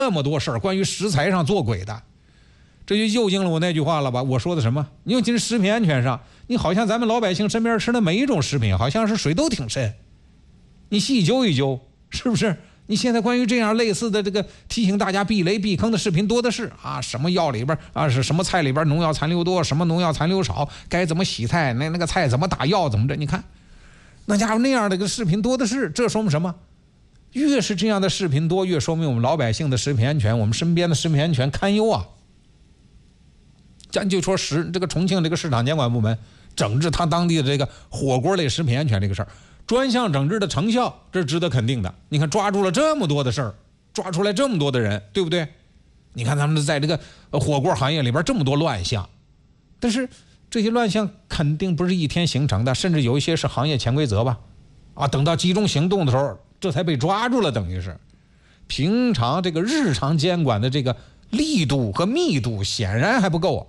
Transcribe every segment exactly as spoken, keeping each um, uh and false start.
这么多事儿，关于食材上做鬼的，这就又应了我那句话了吧？我说的什么？你尤其是食品安全上，你好像咱们老百姓身边吃的每一种食品，好像是水都挺深。你细究一究，是不是？你现在关于这样类似的这个提醒大家避雷避坑的视频多的是啊，什么药里边啊，是什么菜里边农药残留多，什么农药残留少，该怎么洗菜，那那个菜怎么打药，怎么着？你看，那家伙那样的个视频多的是，这说明什么？越是这样的视频多，越说明我们老百姓的食品安全，我们身边的食品安全堪忧啊。咱就说市这个重庆这个市场监管部门整治他当地的这个火锅类食品安全这个事儿。专项整治的成效，这是值得肯定的。你看，抓住了这么多的事儿，抓出来这么多的人，对不对？你看他们在这个火锅行业里边这么多乱象，但是这些乱象肯定不是一天形成的，甚至有一些是行业潜规则吧？啊，等到集中行动的时候，这才被抓住了，等于是平常这个日常监管的这个力度和密度显然还不够啊。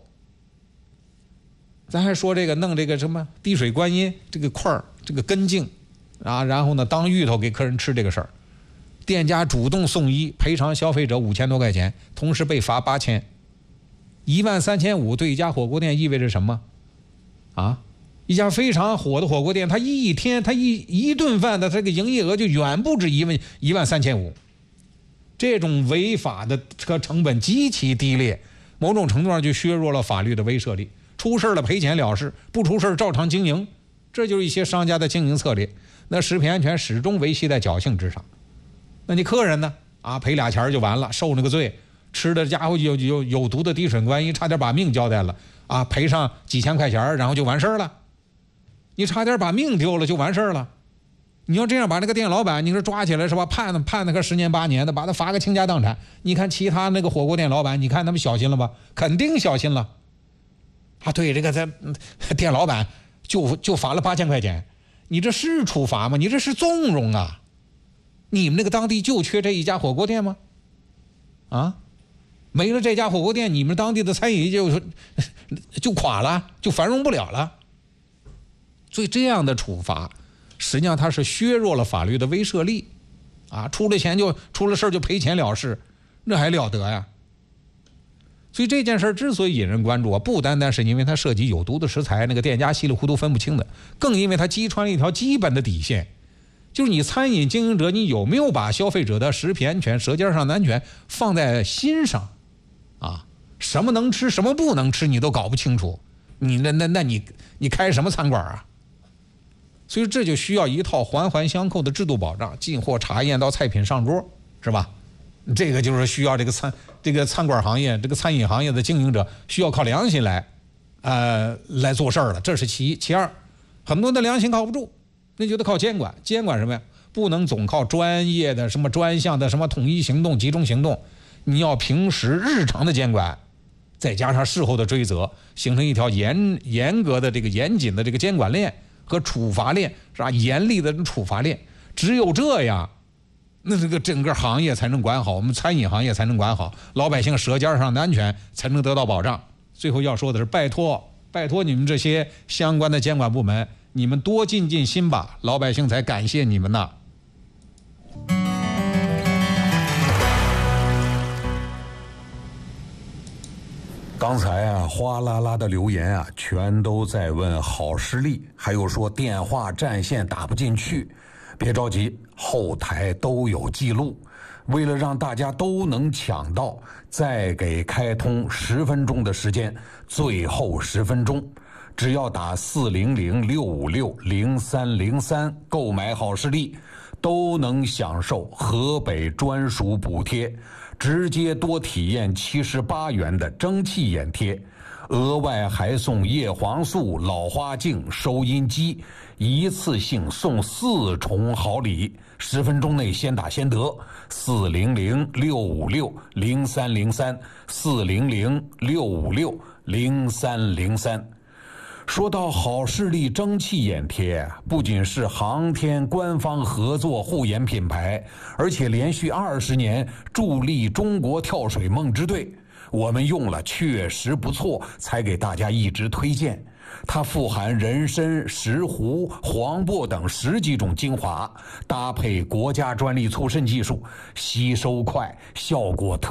咱还说这个弄这个什么滴水观音这个块儿这个根茎。啊，然后呢，当芋头给客人吃这个事儿，店家主动送医赔偿消费者五千多块钱，同时被罚八千，一万三千五对一家火锅店意味着什么？啊，一家非常火的火锅店，它一天它一一顿饭的这个营业额就远不止一万一万三千五，这种违法的车成本极其低劣，某种程度上就削弱了法律的威慑力。出事了赔钱了事，不出事照常经营，这就是一些商家的经营策略。那食品安全始终维系在侥幸之上，那你客人呢？啊，赔俩钱就完了，受那个罪，吃的家伙有有有毒的滴水观音，差点把命交代了啊，赔上几千块钱，然后就完事儿了。你差点把命丢了就完事儿了。你要这样把那个店老板，你说抓起来是吧？判判那个十年八年的，把他罚个倾家荡产。你看其他那个火锅店老板，你看他们小心了吧？肯定小心了。啊，对，这个咱店老板就就罚了八千块钱。你这是处罚吗？你这是纵容啊！你们那个当地就缺这一家火锅店吗？啊，没了这家火锅店，你们当地的餐饮就就垮了，就繁荣不了了。所以这样的处罚，实际上它是削弱了法律的威慑力，啊，出了钱就出了事就赔钱了事，那还了得呀！所以这件事之所以引人关注啊，不单单是因为它涉及有毒的食材，那个店家稀里糊涂分不清的，更因为它击穿了一条基本的底线，就是你餐饮经营者，你有没有把消费者的食品安全、舌尖上的安全放在心上？啊，什么能吃，什么不能吃，你都搞不清楚，你那那那你你开什么餐馆啊？所以这就需要一套环环相扣的制度保障，进货查验到菜品上桌，是吧？这个就是需要这个餐这个餐馆行业这个餐饮行业的经营者需要靠良心来呃来做事儿了，这是其一。其二，很多的良心靠不住，那就得靠监管。监管什么呀？不能总靠专业的什么专项的什么统一行动集中行动，你要平时日常的监管，再加上事后的追责，形成一条严严格的这个严谨的这个监管链和处罚链，是吧？严厉的处罚链，只有这样，那这个整个行业才能管好，我们餐饮行业才能管好，老百姓舌尖上的安全才能得到保障。最后要说的是，拜托拜托你们这些相关的监管部门，你们多尽尽心吧，老百姓才感谢你们呢。 刚才啊，哗啦啦的留言啊，全都在问好视力，还有说电话占线打不进去。别着急，后台都有记录。为了让大家都能抢到，再给开通十分钟的时间，最后十分钟，只要打四零零六五六零三零三购买好视力，都能享受河北专属补贴，直接多体验七十八元的蒸汽眼贴，额外还送叶黄素、老花镜、收音机，一次性送四重好礼。十分钟内先打先得，四零零六五六零三零三，四零零六五六零三零三。说到好视力蒸汽眼贴，不仅是航天官方合作护眼品牌，而且连续二十年助力中国跳水梦之队。我们用了确实不错，才给大家一直推荐。 它富含人参、石斛、黄柏等十几种精华，搭配国家专利促渗技术，吸收快，效果特